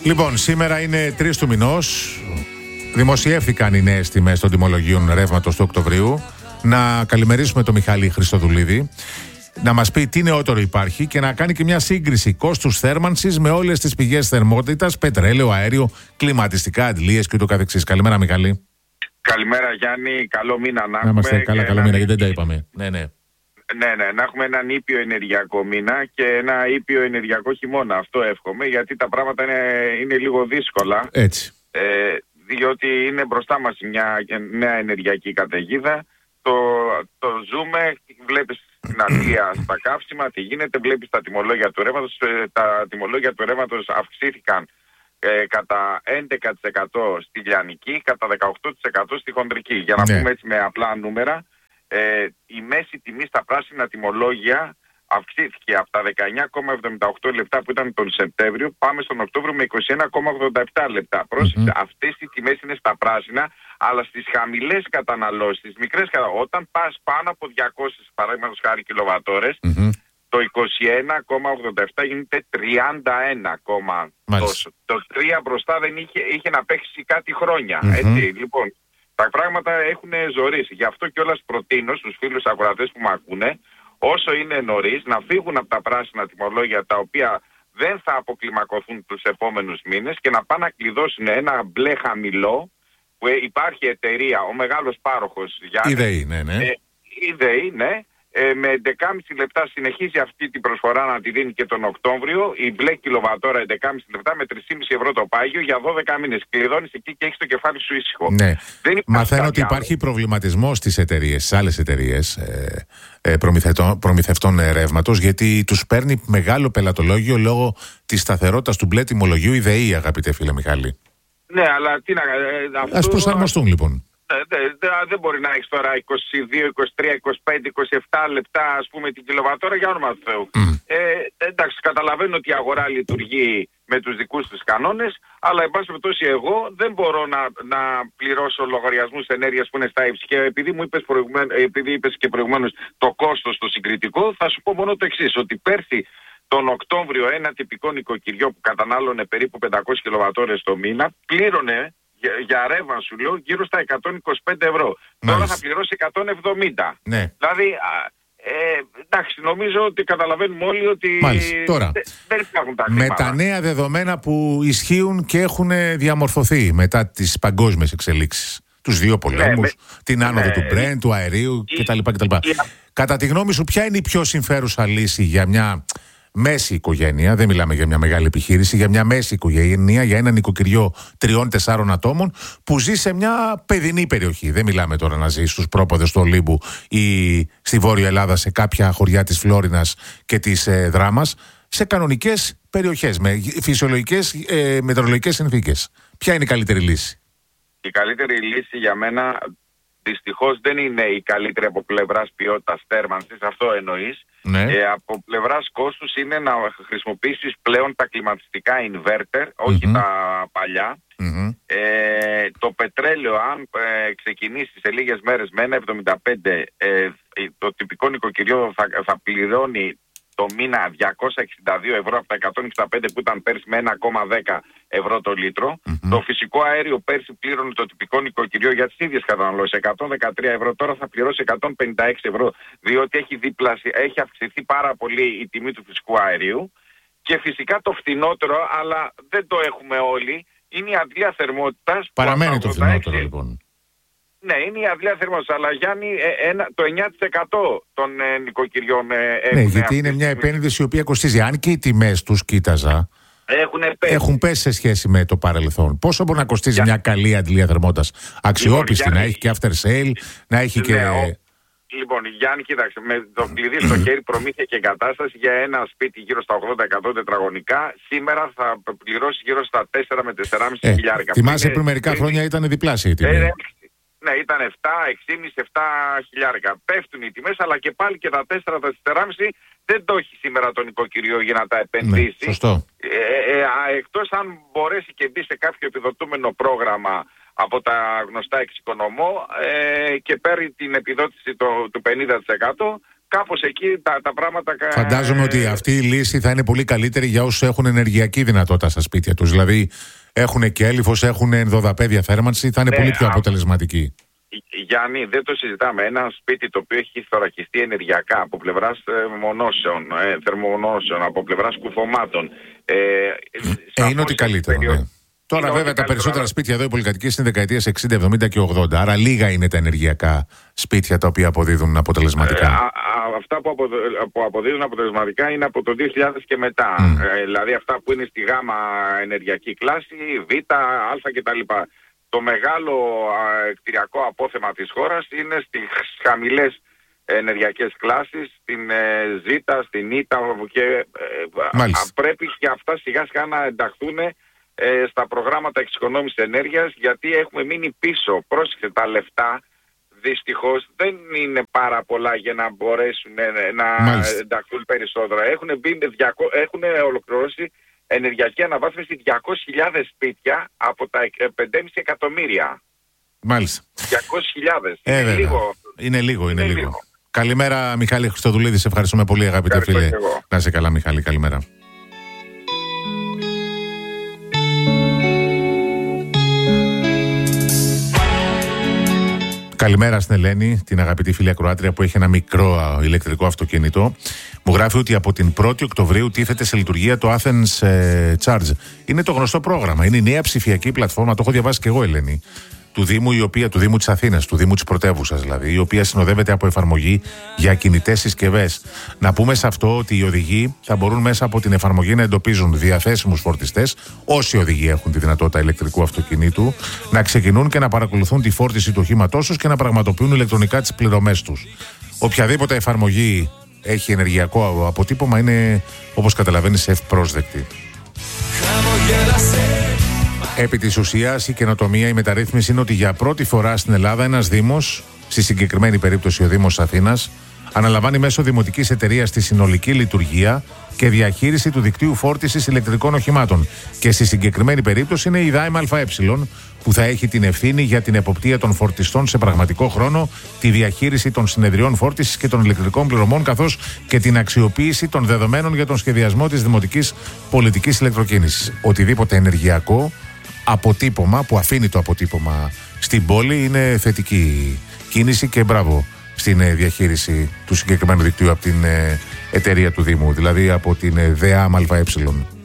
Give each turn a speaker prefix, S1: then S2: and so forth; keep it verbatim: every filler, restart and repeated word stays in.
S1: Λοιπόν, σήμερα είναι τρεις του μηνός. Δημοσιεύτηκαν οι νέες τιμές των τιμολογίων ρεύματος του Οκτωβρίου. Να καλημερίσουμε τον Μιχάλη Χριστοδουλίδη, να μας πει τι νεότερο υπάρχει και να κάνει και μια σύγκριση κόστους θέρμανσης με όλες τις πηγές θερμότητας, πετρέλαιο, αέριο, κλιματιστικά, αντλίες και ούτω καθεξής. Καλημέρα, Μιχάλη.
S2: Καλημέρα, Γιάννη. Καλό μήνα να έχουμε.
S1: Να είμαστε καλά, καλό μήνα, γιατί δεν τα είπαμε. Ναι, ναι.
S2: Ναι, ναι, να έχουμε έναν ήπιο ενεργειακό μήνα και ένα ήπιο ενεργειακό χειμώνα. Αυτό εύχομαι, γιατί τα πράγματα είναι, είναι λίγο δύσκολα.
S1: Έτσι.
S2: Ε, διότι είναι μπροστά μας μια νέα ενεργειακή καταιγίδα. Το, το ζούμε, βλέπεις την Αγγλία στα καύσιμα, τι γίνεται, βλέπεις τα τιμολόγια του ρεύματος. Τα τιμολόγια του ρεύματος αυξήθηκαν ε, κατά έντεκα τοις εκατό στη λιανική, κατά δεκαοκτώ τοις εκατό στη χονδρική. Για να
S1: ναι.
S2: πούμε έτσι με απλά νούμερα, ε, η μέση τιμή στα πράσινα τιμολόγια αυξήθηκε από τα δεκαεννιά κόμμα εβδομήντα οκτώ λεπτά που ήταν τον Σεπτέμβριο, πάμε στον Οκτώβριο με είκοσι ένα κόμμα ογδόντα επτά λεπτά. Πρόσεξε, mm-hmm. αυτές οι τιμές είναι στα πράσινα, αλλά στις χαμηλές καταναλώσεις, στις μικρές καταναλώσεις, όταν πας πάνω από διακόσιες παραδείγματος χάρη κιλοβατόρες, mm-hmm. το είκοσι ένα κόμμα ογδόντα επτά γίνεται τριάντα ένα. Τόσο. Το τρία μπροστά δεν είχε, είχε να παίξει κάτι χρόνια. Mm-hmm. Έτσι, λοιπόν, τα πράγματα έχουν ζορίσει. Γι' αυτό κιόλας προτείνω στους φίλους ακροατές που με ακούνε, όσο είναι νωρίς, να φύγουν από τα πράσινα τιμολόγια τα οποία δεν θα αποκλιμακωθούν τους επόμενους μήνες και να πάνε να κλειδώσουν ένα μπλε χαμηλό που υπάρχει εταιρεία, ο μεγάλος πάροχος Γιάννη.
S1: Η ΔΕΗ, ναι, ναι.
S2: Ε, η ΔΕΗ, ναι. Ε, με έντεκα κόμμα πέντε λεπτά συνεχίζει αυτή την προσφορά να τη δίνει και τον Οκτώβριο. Η μπλε κιλοβατόρα έντεκα κόμμα πέντε λεπτά με τρία κόμμα πέντε ευρώ το πάγιο για δώδεκα μήνες. Κλειδώνεις εκεί και έχεις το κεφάλι σου ήσυχο.
S1: Ναι. Μαθαίνω ότι υπάρχει προβληματισμός στις εταιρείες, στις άλλες εταιρείες ε, ε, προμηθευτών, προμηθευτών ε, ρεύματος, γιατί τους παίρνει μεγάλο πελατολόγιο λόγω της σταθερότητας του μπλε τιμολογίου η ΔΕΗ, αγαπητέ φίλε Μιχάλη.
S2: Ναι, αλλά τι να. Ε, αυτό...
S1: Ας προσαρμοστούν λοιπόν.
S2: Δεν δε, δε μπορεί να έχεις τώρα είκοσι δύο, είκοσι τρία, είκοσι πέντε, είκοσι επτά λεπτά ας πούμε την κιλοβατόρα για όνομα του Θεού. Mm. Ε, εντάξει, καταλαβαίνω ότι η αγορά λειτουργεί με τους δικούς τους κανόνες, αλλά εν πάση περιπτώσει εγώ δεν μπορώ να, να πληρώσω λογαριασμούς ενέργειας που είναι στα ύψη. Και επειδή μου είπες, επειδή είπες και προηγουμένως το κόστος το συγκριτικό, θα σου πω μόνο το εξής, ότι πέρσι τον Οκτώβριο ένα τυπικό νοικοκυριό που κατανάλωνε περίπου πεντακόσιες κιλοβατόρες το μήνα πλήρωνε Για, για ρεύμα σου λέω γύρω στα εκατόν είκοσι πέντε ευρώ. Μάλιστα. Τώρα θα πληρώσει εκατόν εβδομήντα.
S1: Ναι.
S2: Δηλαδή, ε, εντάξει, νομίζω ότι καταλαβαίνουμε όλοι ότι
S1: Τώρα,
S2: δε, δεν υπάρχουν τα χρήματα.
S1: Με τα νέα δεδομένα που ισχύουν και έχουν διαμορφωθεί μετά τις παγκόσμιες εξελίξεις, τους δύο πολέμους, ναι, την άνοδο ναι, του Brent, του αερίου η, κτλ. κτλ. Η, Κατά τη γνώμη σου, ποια είναι η πιο συμφέρουσα λύση για μια μέση οικογένεια, δεν μιλάμε για μια μεγάλη επιχείρηση, για μια μέση οικογένεια, για ένα νοικοκυριό τριών-τεσσάρων ατόμων που ζει σε μια παιδινή περιοχή. Δεν μιλάμε τώρα να ζει στους πρόποδες του Ολύμπου ή στη Βόρεια Ελλάδα, σε κάποια χωριά της Φλόρινας και της ε, Δράμας, σε κανονικές περιοχές, με φυσιολογικές ε, μετεωρολογικές συνθήκες. Ποια είναι η καλύτερη λύση?
S2: Η καλύτερη λύση για μένα δυστυχώς δεν είναι η καλύτερη από πλευράς ποιότητας θέρμανσης, αυτό εννοείς. Ναι. Ε, από πλευράς κόστους είναι να χρησιμοποιήσεις πλέον τα κλιματιστικά inverter, όχι mm-hmm. τα παλιά. Mm-hmm. Ε, το πετρέλαιο, αν ε, ξεκινήσει σε λίγες μέρες με ένα κόμμα εβδομήντα πέντε, ε, το τυπικό νοικοκυριό θα, θα πληρώνει το μήνα διακόσια εξήντα δύο ευρώ από τα εκατόν εξήντα πέντε που ήταν πέρσι με ένα κόμμα δέκα ευρώ το λίτρο. Mm-hmm. Το φυσικό αέριο πέρσι πλήρωνε το τυπικό νοικοκυριό για τις ίδιες καταναλώσεις εκατόν δεκατρία ευρώ, τώρα θα πληρώσει εκατόν πενήντα έξι ευρώ, διότι έχει, διπλασι... έχει αυξηθεί πάρα πολύ η τιμή του φυσικού αερίου. Και φυσικά το φθηνότερο, αλλά δεν το έχουμε όλοι, είναι η αντλία θερμότητας.
S1: Παραμένει το φθηνότερο λοιπόν.
S2: Ναι, είναι η αντλία θερμότητας, αλλά Γιάννη, ένα, το εννιά τοις εκατό των ε, νοικοκυριών ε,
S1: ναι, γιατί είναι μια επένδυση η οποία κοστίζει. Αν και οι τιμές τους κοίταζα, έχουν πέσει. έχουν πέσει σε σχέση με το παρελθόν. Πόσο μπορεί να κοστίζει Για... μια καλή αντλία θερμότητας? Αξιόπιστη, λοιπόν, να έχει και after sale, να έχει ναι, και... Ο...
S2: Λοιπόν, Γιάννη, κοίταξε, με το κλειδί στο χέρι, προμήθεια και εγκατάσταση για ένα σπίτι γύρω στα ογδόντα εκατό τετραγωνικά, σήμερα θα πληρώσει γύρω στα τέσσερα με τεσσεράμισι
S1: ε,
S2: χιλιάρικα.
S1: Θυμάσαι πριν μερικά χρόνια ήταν διπλάσια η τιμή. Ε,
S2: Ναι, ήταν επτά, έξι κόμμα πέντε, επτά χιλιάρικα. Πέφτουν οι τιμές, αλλά και πάλι και τα τέσσερα, τα τεσσεράμισι δεν το έχει σήμερα το νοικοκυριό για να τα επενδύσει. Ναι,
S1: σωστό.
S2: Ε, ε, εκτός αν μπορέσει και μπει σε κάποιο επιδοτούμενο πρόγραμμα από τα γνωστά εξοικονομώ ε, και παίρνει την επιδότηση το, του πενήντα τοις εκατό, κάπως εκεί τα, τα πράγματα...
S1: Φαντάζομαι ε... ότι αυτή η λύση θα είναι πολύ καλύτερη για όσους έχουν ενεργειακή δυνατότητα στα σπίτια τους. Δηλαδή έχουν και έλιφος, έχουν ενδοδαπέδια θέρμανση, θα είναι ναι, πολύ πιο αποτελεσματική.
S2: Γιάννη, δεν το συζητάμε. Ένα σπίτι το οποίο έχει θωρακιστεί ενεργειακά από πλευράς μονώσεων, ε, θερμομονώσεων, από πλευράς κουφωμάτων. Ε,
S1: ε, είναι ότι καλύτερο, περίοδο... ναι. Τώρα είναι βέβαια τα περισσότερα καλύτερο... σπίτια εδώ οι πολυκατοικίες είναι δεκαετίες εξήντα, εβδομήντα και ογδόντα. Άρα λίγα είναι τα ενεργειακά σπίτια τα οποία αποδίδουν αποτελεσματικά. Ε, α,
S2: α, αυτά που, αποδο... που αποδίδουν αποτελεσματικά είναι από το δύο χιλιάδες και μετά. Mm. Ε, δηλαδή αυτά που είναι στη γάμα ενεργειακή κλάση, β, α κτλ. Το μεγάλο α, κτηριακό απόθεμα της χώρας είναι στις χαμηλές ενεργειακές κλάσεις, στην ε, Ζ, στην Ι και ε, α, πρέπει και αυτά σιγά σιγά να ενταχθούν ε, στα προγράμματα εξοικονόμησης ενέργειας, γιατί έχουμε μείνει πίσω. Πρόσεχε, τα λεφτά δυστυχώς δεν είναι πάρα πολλά για να μπορέσουν ε, να Μάλιστα. ενταχθούν περισσότερα. Έχουν, μπει, έχουν ολοκληρώσει ενεργειακή αναβάθμιση διακόσιες χιλιάδες σπίτια από τα πέντε κόμμα πέντε εκατομμύρια.
S1: Μάλιστα.
S2: διακόσιες χιλιάδες.
S1: Ε, είναι, λίγο. είναι λίγο. Είναι, είναι λίγο. λίγο. Καλημέρα Μιχάλη Χριστοδουλίδη, σε ευχαριστούμε πολύ αγαπητέ φίλε. Να είσαι καλά Μιχάλη, καλημέρα. Καλημέρα στην Ελένη, την αγαπητή φίλη ακροάτρια που έχει ένα μικρό ηλεκτρικό αυτοκίνητο. Μου γράφει ότι από την πρώτη Οκτωβρίου τίθεται σε λειτουργία το Athens ε, Charge. Είναι το γνωστό πρόγραμμα. Είναι η νέα ψηφιακή πλατφόρμα, το έχω διαβάσει και εγώ, Ελένη, του Δήμου, η οποία, του Δήμου της Αθήνας, του Δήμου της πρωτεύουσας δηλαδή, η οποία συνοδεύεται από εφαρμογή για κινητές συσκευές. Να πούμε σε αυτό ότι οι οδηγοί θα μπορούν μέσα από την εφαρμογή να εντοπίζουν διαθέσιμους φορτιστές, όσοι οδηγοί έχουν τη δυνατότητα ηλεκτρικού αυτοκινήτου, να ξεκινούν και να παρακολουθούν τη φόρτιση του οχήματός τους και να πραγματοποιούν ηλεκτρονικά τις πληρωμές τους. Οποιαδήποτε εφαρμογή έχει ενεργειακό αποτύπωμα είναι, όπως καταλαβαίνεις, ευπρόσδεκτη. Επί της ουσίας, η καινοτομία, η μεταρρύθμιση είναι ότι για πρώτη φορά στην Ελλάδα ένας Δήμος, στη συγκεκριμένη περίπτωση ο Δήμος Αθήνας, αναλαμβάνει μέσω δημοτικής εταιρείας τη συνολική λειτουργία και διαχείριση του δικτύου φόρτισης ηλεκτρικών οχημάτων. Και στη συγκεκριμένη περίπτωση είναι η ΔΑΕΜ ΑΕ, που θα έχει την ευθύνη για την εποπτεία των φορτιστών σε πραγματικό χρόνο, τη διαχείριση των συνεδριών φόρτισης και των ηλεκτρικών πληρωμών, καθώς και την αξιοποίηση των δεδομένων για τον σχεδιασμό της δημοτικής πολιτικής ηλεκτροκίνησης. Οτιδήποτε ενεργειακό αποτύπωμα που αφήνει το αποτύπωμα στην πόλη είναι θετική κίνηση και μπράβο στην διαχείριση του συγκεκριμένου δικτύου από την εταιρεία του Δήμου, δηλαδή από την ΔΑΕΜ ΑΕ.